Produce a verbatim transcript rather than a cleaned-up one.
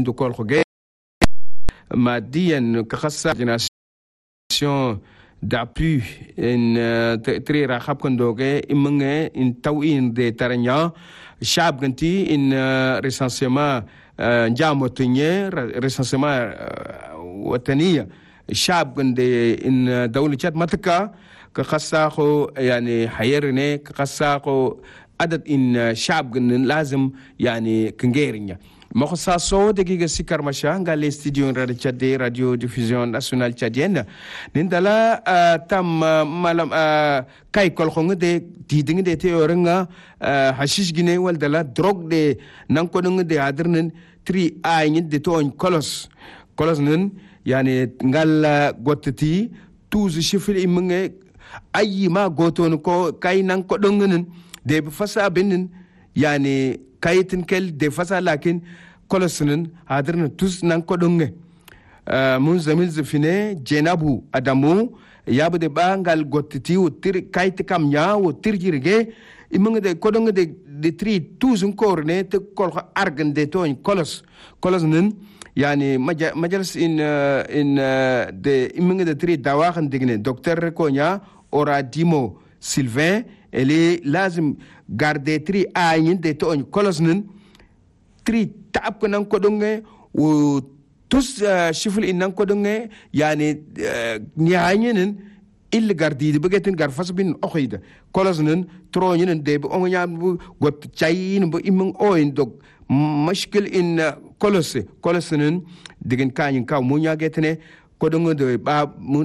do kol khoge ماديا كخصة جناسيون d'appui in tri rakhab kondoge imnge in tawin de taranya shab ganti in recensement njamotinye recensement wataniya shab gande in dawla chat mataka ka khasakho yani hayerne ka khasakho adad in shab gan lazim yani kngerinya مخصصو دقيقة سكر مشان قال لي استديو راديو تشادي راديو ديفيزيون ناسيونال تشاديين نندلا آه تم مالم آه كاي كل خونغ دي تيدين دي تيورنغا آه حشيش جيني والدلا دروغ دي نانكودنغ دي عدرنن تري آين دي تون كولوس كولوس نن يعني قال غوتتي توز شفل إمنغ أي ما غوتون كو كاي نانكودنغ دي بفاسا بنن يعني كايتن كل دي فاسا لكن كولسنن هادرن توس نانكودونغ من زميل زفينه جنابو ادمو يابو دي بانغال غوتتي وتير كايت كاميا وتير جيرغي imang de kodong de de tri tuzun korne te kol argan de ton kolos kolos nen yani majalis in in de imang de tri dawaxan digne docteur Konya Oradimo Sylvain ele lazim garder tri ayin de ton kolos nen tri tab ko nan kodonge wo tus shiful in nan kodonge yani nyaayenen il gardi de begetin gar fasbin okhida kolosnen troñen de be onnya bu got chayin bu imung oin dog mashkil in kolose kolosnen digen kanyin ka munya getene kodongo de ba